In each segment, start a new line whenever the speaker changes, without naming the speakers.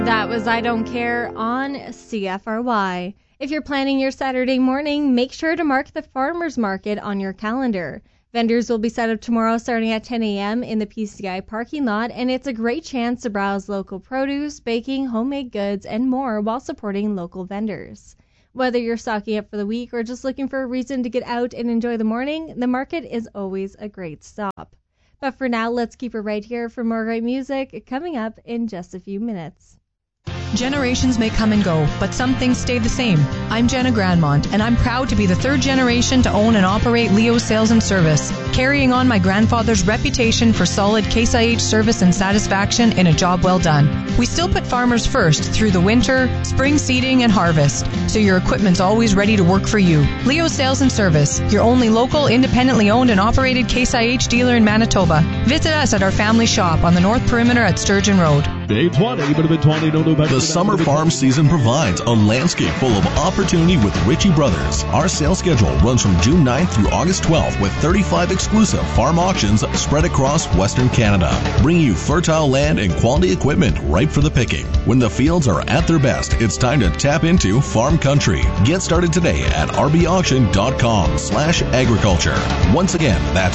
That was I Don't Care on CFRY. If you're planning your Saturday morning, make sure to mark the farmers market on your calendar. Vendors will be set up tomorrow starting at 10 a.m. in the PCI parking lot, and it's a great chance to browse local produce, baking, homemade goods, and more while supporting local vendors. Whether you're stocking up for the week or just looking for a reason to get out and enjoy the morning, the market is always a great stop. But for now, let's keep it right here for more great music coming up in just a few minutes.
Generations may come and go, but some things stay the same. I'm Jenna Grandmont, and I'm proud to be the third generation to own and operate Leo's Sales and Service, carrying on my grandfather's reputation for solid Case IH service and satisfaction in a job well done. We still put farmers first through the winter, spring seeding, and harvest, so your equipment's always ready to work for you. Leo's Sales and Service, your only local, independently owned and operated Case IH dealer in Manitoba. Visit us at our family shop on the North Perimeter at Sturgeon Road.
The summer farm season provides a landscape full of opportunity with Ritchie Brothers. Our sales schedule runs from June 9th through August 12th with 35 exclusive farm auctions spread across Western Canada, bringing you fertile land and quality equipment ripe for the picking. When the fields are at their best, it's time to tap into farm country. Get started today at rbauction.com/agriculture. Once again, that's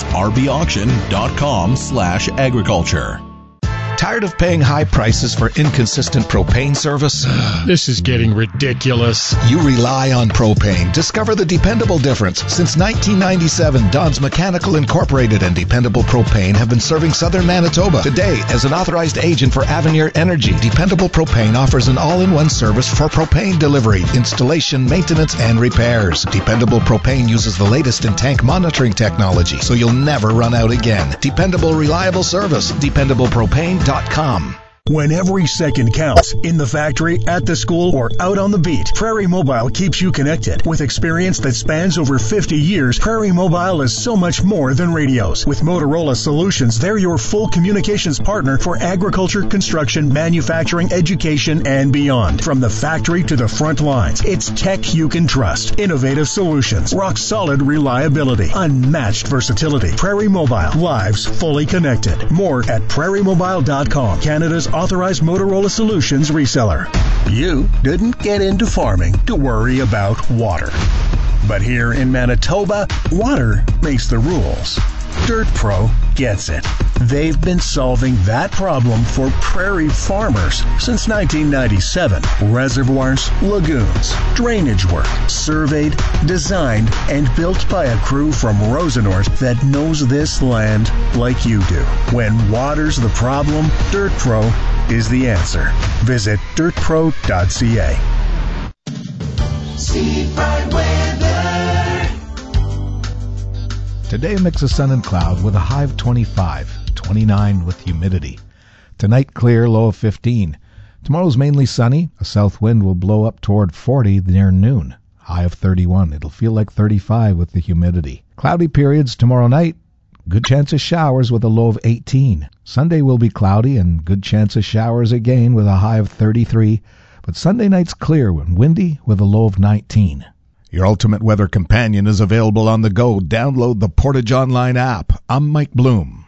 rbauction.com/agriculture.
Tired of paying high prices for inconsistent propane service?
This is getting ridiculous.
You rely on propane. Discover the dependable difference. Since 1997, Don's Mechanical Incorporated and Dependable Propane have been serving southern Manitoba. Today, as an authorized agent for Avenir Energy, Dependable Propane offers an all-in-one service for propane delivery, installation, maintenance, and repairs. Dependable Propane uses the latest in tank monitoring technology, so you'll never run out again. Dependable, reliable service. DependablePropane.com.
When every second counts, in the factory, at the school, or out on the beat, Prairie Mobile keeps you connected. With experience that spans over 50 years, Prairie Mobile is so much more than radios. With Motorola Solutions, they're your full communications partner for agriculture, construction, manufacturing, education, and beyond. From the factory to the front lines, it's tech you can trust. Innovative solutions, rock-solid reliability, unmatched versatility. Prairie Mobile, lives fully connected. More at prairiemobile.com, Canada's authorized Motorola Solutions reseller. You didn't get into farming to worry about water. But here in Manitoba, water makes the rules. Dirt Pro gets it. They've been solving that problem for prairie farmers since 1997. Reservoirs, lagoons, drainage work, surveyed, designed, and built by a crew from Rosenort that knows this land like you do. When water's the problem, Dirt Pro is the answer. Visit dirtpro.ca.
Steve Bright weather.
Today, a mix of sun and cloud with a high of 25, 29 with humidity. Tonight, clear, low of 15. Tomorrow's mainly sunny. A south wind will blow up toward 40 near noon. High of 31. It'll feel like 35 with the humidity. Cloudy periods tomorrow night. Good chance of showers with a low of 18. Sunday will be cloudy and good chance of showers again with a high of 33. But Sunday night's clear and windy with a low of 19. Your ultimate weather companion is available on the go. Download the Portage Online app. I'm Mike Bloom.